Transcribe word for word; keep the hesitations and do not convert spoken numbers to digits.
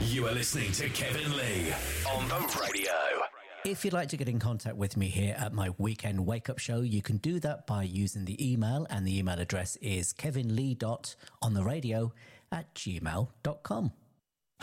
You are listening to Kevin Lee on the radio. If you'd like to get in contact with me here at my weekend wake-up show, you can do that by using the email, and the email address is kevinlee.ontheradio at gmail dot com.